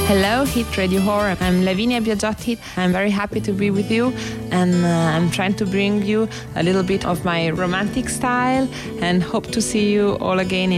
Hello, Hit Radio Horror. I'm Lavinia Biagiotti. I'm very happy to be with you, and I'm trying to bring you a little bit of my romantic style, and hope to see you all again